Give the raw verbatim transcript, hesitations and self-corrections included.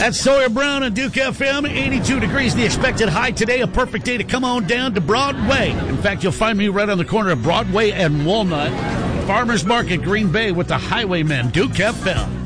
That's Sawyer Brown and Duke F M. eighty-two degrees, the expected high today. A perfect day to come on down to Broadway. In fact, you'll find me right on the corner of Broadway and Walnut. Farmers Market, Green Bay with the Highwaymen. Duke F M.